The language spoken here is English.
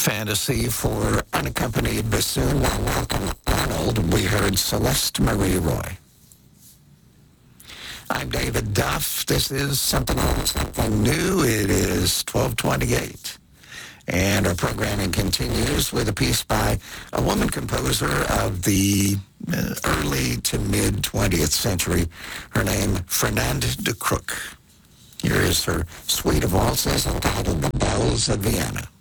Fantasy for unaccompanied bassoon while Malcolm Arnold. We heard Celeste Marie Roy. I'm David Duff. This is Something Old, Something New. It is 1228. And our programming continues with a piece by a woman composer of the early to mid 20th century. Her name, Fernande de Crook. Here is her suite of waltzes entitled The Bells of Vienna.